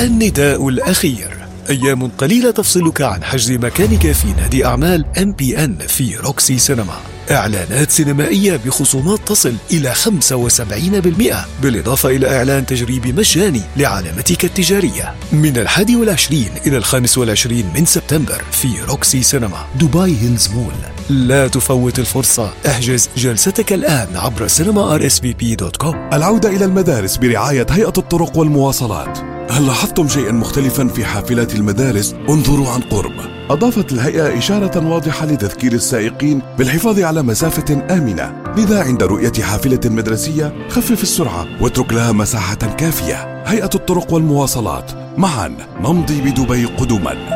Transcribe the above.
النداء الأخير. أيام قليلة تفصلك عن حجز مكانك في نادي أعمال MPN في روكسي سينما. إعلانات سينمائية بخصومات تصل إلى 75%، بالإضافة إلى إعلان تجريبي مجاني لعلامتك التجارية من 21 إلى 25 من سبتمبر في روكسي سينما دبي هيلز مول. لا تفوت الفرصة، احجز جلستك الآن عبر cinema.rsvp.com. العودة إلى المدارس برعاية هيئة الطرق والمواصلات. هل لاحظتم شيئا مختلفا في حافلات المدارس؟ انظروا عن قرب. أضافت الهيئة إشارة واضحة لتذكير السائقين بالحفاظ على مسافة آمنة، لذا عند رؤية حافلة مدرسية خفف السرعة واترك لها مساحة كافية. هيئة الطرق والمواصلات، معا نمضي بدبي قدما.